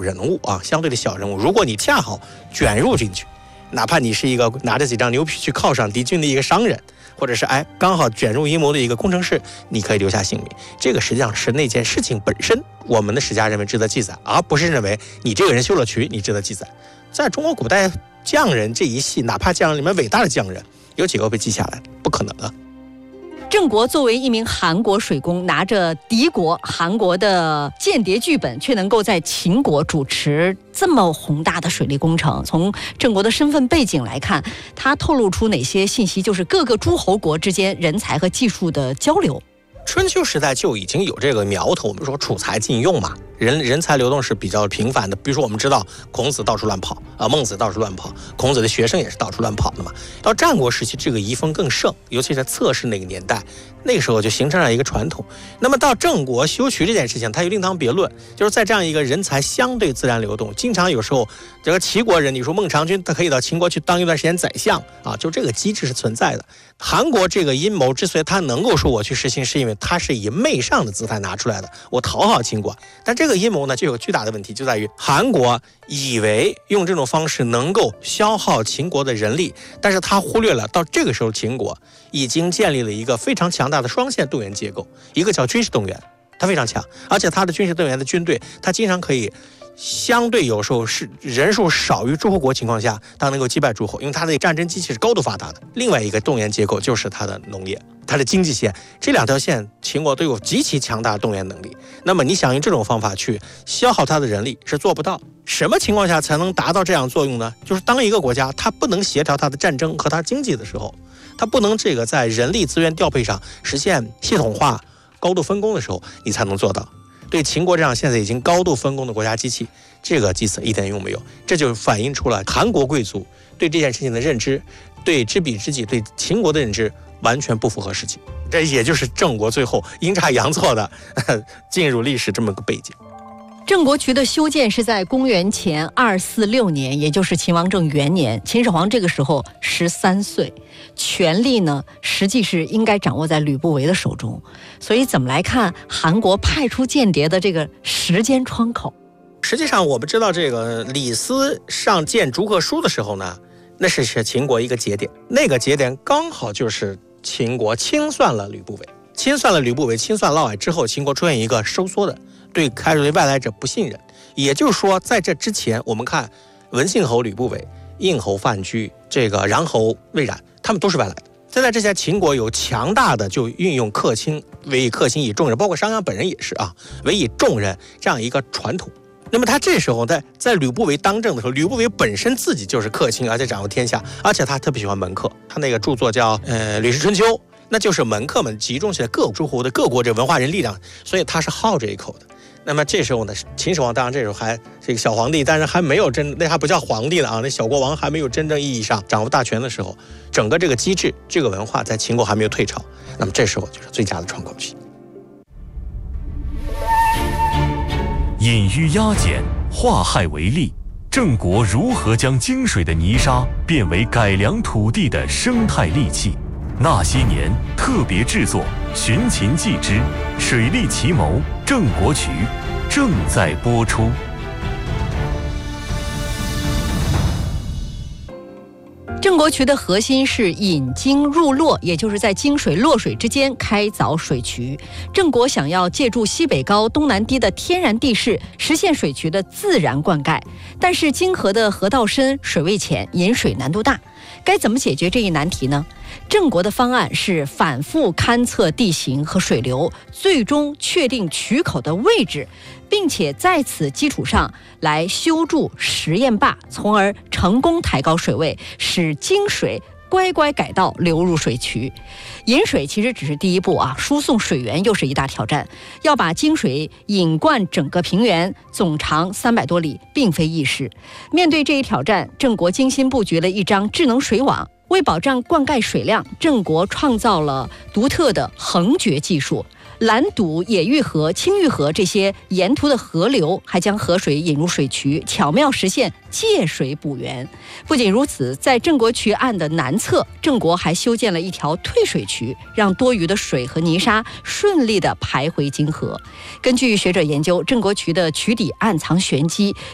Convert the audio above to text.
人物啊，相对的小人物，如果你恰好卷入进去，哪怕你是一个拿着几张牛皮去犒赏敌军的一个商人，或者是刚好卷入阴谋的一个工程师，你可以留下性命。这个实际上是那件事情本身，我们的史家认为值得记载，而不是认为你这个人修了渠，你值得记载。在中国古代匠人这一系，哪怕匠人里面伟大的匠人，有几个被记下来？不可能啊！ 郑国作为一名韩国水工，拿着敌国韩国的间谍剧本，却能够在秦国主持这么宏大的水利工程。从郑国的身份背景来看，他透露出哪些信息？就是各个诸侯国之间人才和技术的交流。 春秋时代就已经有这个苗头，我们说储才禁用嘛，人才流动是比较频繁的。比如说我们知道孔子到处乱跑啊，孟子到处乱跑，孔子的学生也是到处乱跑的嘛。到战国时期，这个遗风更盛，尤其是侧室那个年代，那个时候就形成了一个传统。那么到郑国修渠这件事情，它又另当别论，就是在这样一个人才相对自然流动，经常有时候这个齐国人，你说孟尝君他可以到秦国去当一段时间宰相啊，就这个机制是存在的。韩国这个阴谋之所以他能够说我去实行，是因为他是以媚上的姿态拿出来的，我讨好秦国。但这个阴谋呢，就有巨大的问题，就在于韩国以为用这种方式能够消耗秦国的人力，但是他忽略了到这个时候秦国已经建立了一个非常强大的双线动员结构，一个叫军事动员，它非常强，而且它的军事动员的军队，它经常可以相对有时候是人数少于诸侯国情况下，它能够击败诸侯，因为它的战争机器是高度发达的。另外一个动员结构就是它的农业，它的经济线，这两条线秦国都有极其强大的动员能力。那么你想用这种方法去消耗它的人力是做不到。什么情况下才能达到这样作用呢？就是当一个国家它不能协调它的战争和它经济的时候，它不能这个在人力资源调配上实现系统化高度分工的时候，你才能做到。对秦国这样现在已经高度分工的国家机器，这个计策一点用没有。这就反映出了韩国贵族对这件事情的认知，对知彼知己，对秦国的认知完全不符合实际。这也就是郑国最后阴差阳错的进入历史这么个背景。 郑国渠的修建是在公元前246年，也就是秦王政元年。秦始皇这个时候13岁，权力呢实际是应该掌握在吕不韦的手中。所以怎么来看韩国派出间谍的这个时间窗口？ 实际上我们知道，这个李斯上谏逐客书的时候呢，那是秦国一个节点，那个节点刚好就是秦国清算了吕不韦，清算嫪毐之后，秦国出现一个收缩的，开始对外来者不信任。也就是说，在这之前，我们看文信侯吕不韦、应侯范雎、这个穰侯魏冉，他们都是外来的。在之前，秦国有强大的就运用客卿，委以客卿以重任，包括商鞅本人也是啊，委以重任这样一个传统。那么他这时候在吕不韦当政的时候，吕不韦本身自己就是客卿，而且掌握天下，而且他特别喜欢门客。他那个著作叫《吕氏春秋》，那就是门客们集中起来各诸侯的各国这文化人力量，所以他是好这一口的。那么这时候呢，秦始皇当然这时候还这个小皇帝，但是还没有那还不叫皇帝了啊，那小国王还没有真正意义上掌握大权的时候，整个这个机制、这个文化在秦国还没有退潮，那么这时候就是最佳的窗口期。 隐喻压减，化害为利，郑国如何将精水的泥沙变为改良土地的生态利器？那些年特别制作《寻秦记之水利奇谋郑国渠》正在播出。 郑国渠的核心是引经入洛，也就是在经水洛水之间开凿水渠。郑国想要借助西北高东南低的天然地势，实现水渠的自然灌溉，但是泾河的河道深，水位浅，引水难度大。该怎么解决这一难题呢？郑国的方案是反复勘测地形和水流，最终确定渠口的位置，并且在此基础上来修筑实验坝，从而成功抬高水位，使泾水乖乖改道流入水渠。引水其实只是第一步啊，输送水源又是一大挑战。要把泾水引灌整个平原，总长300多里，并非易事。面对这一挑战，郑国精心布局了一张智能水网。为保障灌溉水量，郑国创造了独特的横决技术，拦堵野玉河、青玉河这些沿途的河流，还将河水引入水渠，巧妙实现借水补源。不仅如此，在郑国渠岸的南侧，郑国还修建了一条退水渠，让多余的水和泥沙顺利地排回泾河。根据学者研究，郑国渠的渠底暗藏玄机，